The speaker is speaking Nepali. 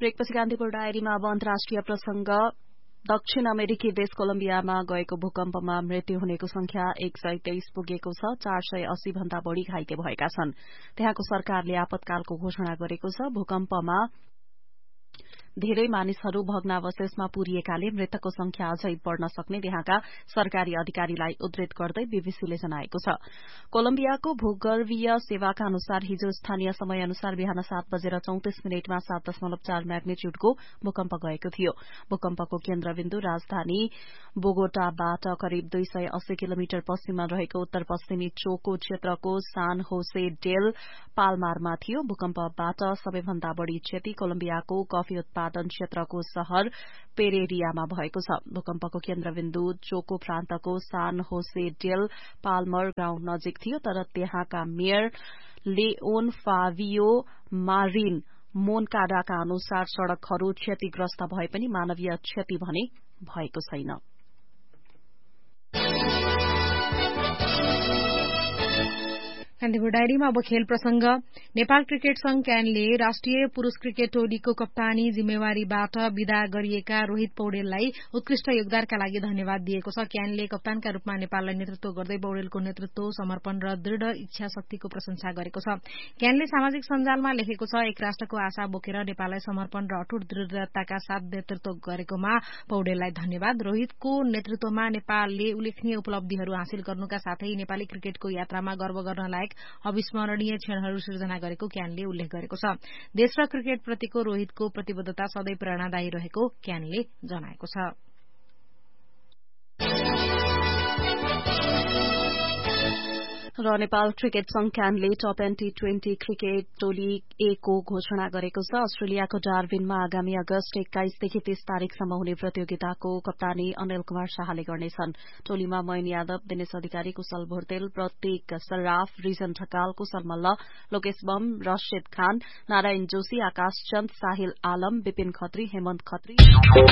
ब्रेकपछि कान्तिपुर डायरीमा अब अन्तर्राष्ट्रिय प्रसंग दक्षिण अमेरिकी देश कोलम्बियामा गएको भूकम्पमा मृत्यु हुनेको संख्या 123 पुगेको छ। 480 भन्दा बढ़ी घाइते भएका छन्। त्यहाँको सरकारले आपतकालको घोषणा गरेको छ। भूकम्पमा धेरै मानिसहरू भग्नावशेषमा पुरिएकाले मृतकको संख्या अझै बढ़न सक्ने त्यहाँका सरकारी अधिकारीलाई उद्धृत गर्दै बीबीसीले जनाएको छ। कोलम्बियाको भूगर्भीय सेवाका अनुसार हिजो स्थानीय समय अनुसार बिहान 7:34 7.4 म्याग्निच्यूडको भूकम्प गएको थियो। भूकम्पको केन्द्रबिन्दु राजधानी बोगोटाबाट करिब 280 किलोमिटर पश्चिममा रहेको उत्तर पश्चिमी चोको क्षेत्रको सान होसे डेल पाल्मारमा थियो। भूकम्पबाट सबैभन्दा बढ़ी क्षति कोलम्बियाको कफी उत्पादन क्षेत्रको शहर पेरेरियामा भएको छ। भूकम्पको केन्द्रबिन्दु चोको प्रान्तको सान होसे डेल पाल्मर गाउँ नजिक थियो, तर त्यहाँका मेयर लेओन फावियो मारिन मोनकाडाका अनुसार सड़कहरू क्षतिग्रस्त भए पनि मानवीय क्षति भने भएको छैन। कान्तिपुर डायरीमा अब खेल प्रसंग। नेपाल क्रिकेट संघ क्यानले राष्ट्रिय पुरूष क्रिकेट टोलीको कप्तानी जिम्मेवारीबाट विदा गरिएका रोहित पौडेललाई उत्कृष्ट योगदानका लागि धन्यवाद दिएको छ। क्यानले कप्तानका रूपमा नेपाललाई नेतृत्व गर्दै पौडेलको नेतृत्व, समर्पण र दृढ़ इच्छा शक्तिको प्रशंसा गरेको छ। क्यानले सामाजिक सञ्जालमा लेखेको छ, एक राष्ट्रको आशा बोकेर नेपाललाई समर्पण र अटूट दृढ़ताका साथ नेतृत्व गरेकोमा पौडेललाई धन्यवाद। रोहितको नेतृत्वमा नेपालले उल्लेखनीय उपलब्धिहरू हासिल गर्नुका साथै नेपाली क्रिकेटको यात्रामा गर्व गर्न लायक अविस्मरणीय क्षणहरू सृजना गरेको क्यानले उल्लेख गरेको छ। देश र क्रिकेट प्रतिको रोहितको प्रतिबद्धता सधैँ प्रेरणादायी रहेको क्यानले जनाएको छ। र नेपाल क्रिकेट संघ क्यानले टप एन्ड टी20 क्रिकेट टोली ए को घोषणा गरेको छ। अस्ट्रेलियाको डार्विनमा आगामी अगस्त 21 देखि 30 तारीकसम्म हुने प्रतियोगिताको कप्तानी अनिल कुमार शाहले गर्नेछन्। टोलीमा मोइन यादव, दिनेश अधिकारी, कुशल भुर्तेल, प्रतीक सर्राफ, रिजन ढकाल, कुशल मल्ल, लोकेश बम, रशिद खान, नारायण जोशी, आकाश चन्द, साहिल आलम, विपिन खत्री, हेमन्त खत्री